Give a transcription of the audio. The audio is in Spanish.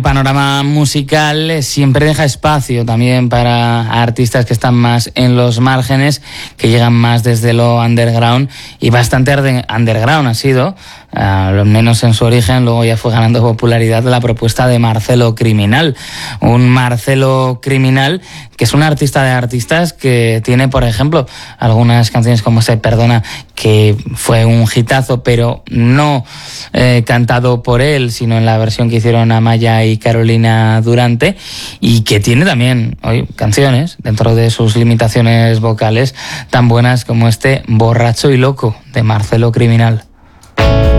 Panorama musical siempre deja espacio también para artistas que están más en los márgenes, que llegan más desde lo underground, y bastante underground ha sido, lo menos en su origen. Luego ya fue ganando popularidad la propuesta de Marcelo Criminal, un Marcelo Criminal que es un artista de artistas, que tiene, por ejemplo, algunas canciones como Se Perdona, que fue un hitazo, pero no cantado por él, sino en la versión que hicieron Amaya y Carolina Durante, y que tiene también hoy canciones, dentro de sus limitaciones vocales, tan buenas como este Borracho y Loco de Marcelo Criminal.